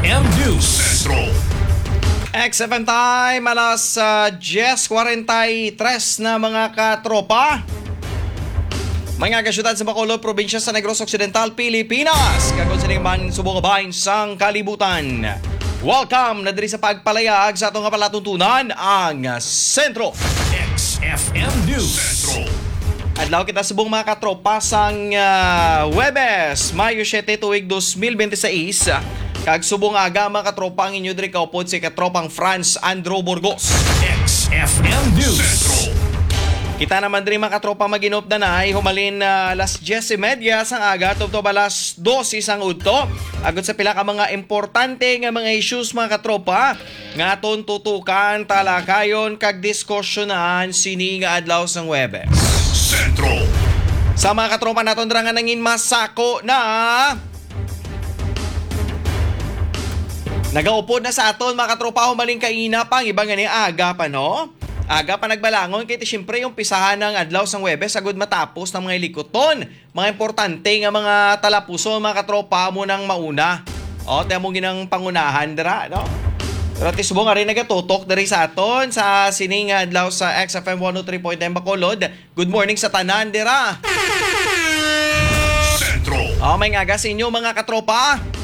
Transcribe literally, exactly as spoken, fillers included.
M News Centro. X F M time, alas uh, diyes kuwarentatres na mga katropa. Mga kasyudad sa Bacolod, probinsya sa Negros Occidental, Pilipinas. Kagonsiling man subong bahin sang kalibutan. Welcome na diri sa pagpalayag sa atong palatuntunan ang Sentro. X F M News Centro. Adlaw kita subong mga katropa sang uh, Huwebes, Mayo siyete tuig twenty twenty-six. Kag subong aga mga katropa ang inyo diri kaupod si katropang Franz Andrew Burgos. X F M News Centro. Kita naman diri mga katropa maginop na na ay humalin uh, alas diyes media sang aga tubtob alas dos isang udto. Agot sa pila ka mga importante nga mga issues mga katropa nga aton tutukan, talakayon kag diskusyonan sini nga adlaw sang Huwebes. Centro. Sa mga katropa naton dira nga nangin masako na nagaupod na sa aton mga katropa humaling kaina pang iba nga ni aga pa no. Aga pa nagbalangon kay siyempre yung pisahan ng adlaw sang Huwebes sagud matapos ng mga likoton. Mga importante nga mga talapuso mga katropa mo nang mauna. O tayo mo ginang pangunahan dira no. Pero tisbo nga rin nagatutok diri sa aton sa sining adlaw sa X F M one oh three point nine Bacolod. Good morning sa tanan dira. Centro. O may nga sa inyo mga katropa.